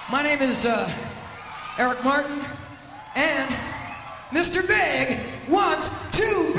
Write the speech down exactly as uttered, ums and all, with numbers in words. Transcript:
My name is uh, Eric Martin, and Mister Big wants to